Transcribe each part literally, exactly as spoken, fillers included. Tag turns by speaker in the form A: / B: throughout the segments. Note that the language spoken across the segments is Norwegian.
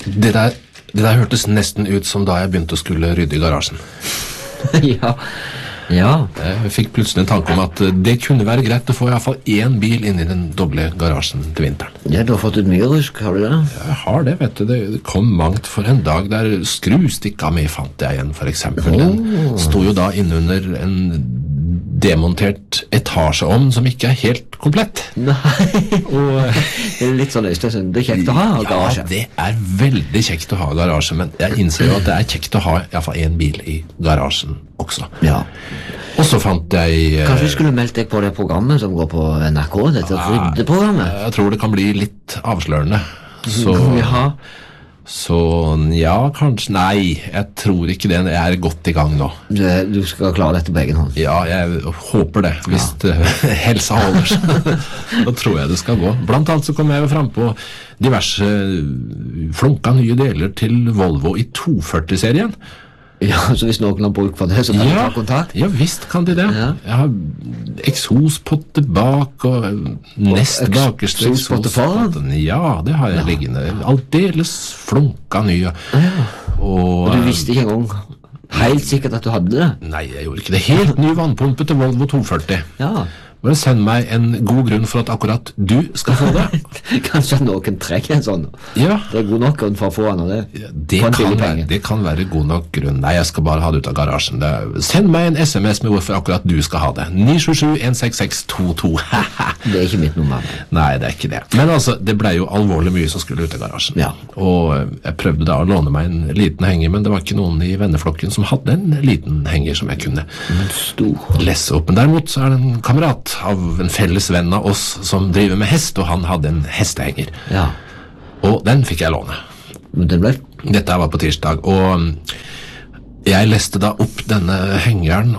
A: Det der, det der hørtes nesten ut som da jeg begynte å skulle rydde i garasjen.
B: Ja, ja.
A: Jeg fikk plutselig en tanke om at det kunne være greit å få i hvert fall én bil inn i den doble garasjen til vinteren.
B: Ja, du har fått ut mye rusk, har du det?
A: Jeg har det, vet du. Det kom mangt for en dag der skrustikka mi fant jeg igjen, for eksempel. Den sto jo da innunder en demontert etasjeovn som ikke er helt komplett.
B: Nei, og det er litt sånn Øystein, det er kjekt å ha garasje.
A: Ja, det er veldig kjekt å ha garasje, men jeg innser jo at det er kjekt å ha i hvert fall en bil i garasjen også.
B: Ja.
A: Og så fant jeg...
B: Kanskje du skulle meldt deg på det programmet som går på N R K, dette ryddeprogrammet?
A: Jeg tror det kan bli litt avslørende. Så...
B: Ja.
A: Så ja, kanskje. Nei, jeg tror ikke det. Jeg er godt i gang nå.
B: Du, du skal klare dette på egen hånd?
A: Ja, jeg håper det. Hvis ja. uh, helsa holder seg, da tror jeg det skal gå. Blant annet så kommer jeg jo frem på diverse flunka nye deler til Volvo i to førti-serien.
B: Ja, så hvis noen har bruk for det, så kan
A: ja,
B: du ta kontakt?
A: Ja, visst kan de det. Ja. Jeg har eksospotte bak og nest
B: og
A: bakerste
B: eksospotte foran?
A: Ja, det har jeg ja. liggende. Aldeles flunka nye.
B: Ja. Og, og du visste ikke engang helt sikkert at du hadde det?
A: Nei, jeg gjorde ikke det. Helt ny vannpumpe til Volvo to førti.
B: Ja.
A: Bare send meg en god grunn for at akkurat du skal få det.
B: Kanskje noen trekker en sånn.
A: Ja.
B: Det er god nok grunn for å få den av det.
A: Ja, det, kan være, det kan være god nok grunn. Nei, jeg skal bare ha det ut av garasjen. Det, send meg en sms med hvorfor akkurat du skal ha det. ni sju sju en seks seks to to.
B: Det er ikke mitt nummer.
A: Nei, det er ikke det. Men altså, det ble jo alvorlig mye som skulle ut av garasjen.
B: Ja.
A: Og jeg prøvde da å låne meg en liten henger, men det var ikke noen i venneflokken som hadde en liten henger som jeg kunne
B: Stor.
A: lesse opp. Men derimot så er det en kamerat av en felles venn av oss som driver med hest, og han hadde en hestehenger.
B: Ja.
A: Og den fikk jeg låne.
B: Men det ble...
A: Dette var på tirsdag, og jeg leste da opp denne hengeren,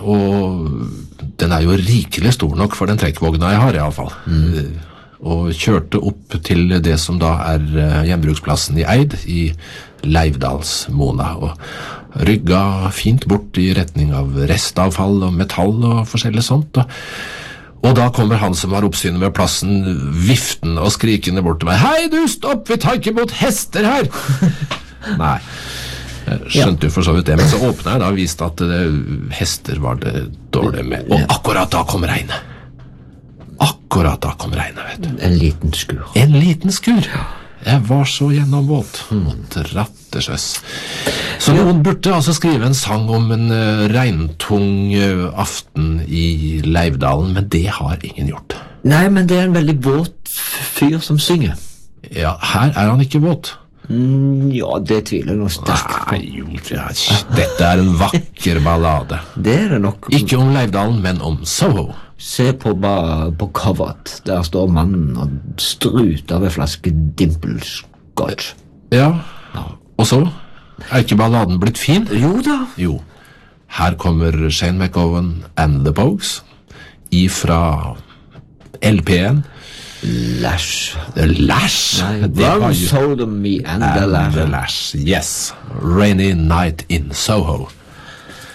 A: og den er jo rikelig stor nok for den trekkvogna jeg har i alle fall. Mm. Og kjørte opp til det som da er hjembruksplassen i Eid, i Leivdalsmona, og rygga fint bort i retning av restavfall og metall og forskjellig sånt, og Og da kommer han som har oppsynet med plassen, viftende og skrikende bort til meg. Hei, du, stopp, vi tar ikke mot hester her! Nei, jeg skjønte jo for så vidt det, men så åpnet jeg da og viste at det, hester var det dårlig med. Og akkurat da kom regnet. Akkurat da kom regnet, vet du.
B: En liten skur.
A: En liten skur, ja. Jeg var så gjennomvåt. Rattesjøs. Så noen burde altså skrive en sang om en uh, regntung uh, aften i Leivdalen, men det har ingen gjort.
B: Nei, men det er en veldig våt fyr som synger.
A: Ja, her er han ikke våt.
B: Mm, ja, det tviler jeg noe sterkt på.
A: Nei, jo, ja, dette er en vakker ballade.
B: Det er det nok.
A: Ikke om Leivdalen, men om Soho.
B: Se på, ba, på coveret. Der står mannen og struter av en flaske Dimples-scotch.
A: Ja, og så? Er ikke balladen blitt fin?
B: Jo da.
A: Jo. Her kommer Shane McGowan and the Pogues ifra L P-en.
B: Lash.
A: The Lash?
B: Nei, Rum sold me and, and the Lash.
A: the Lash, yes. Rainy Night in Soho.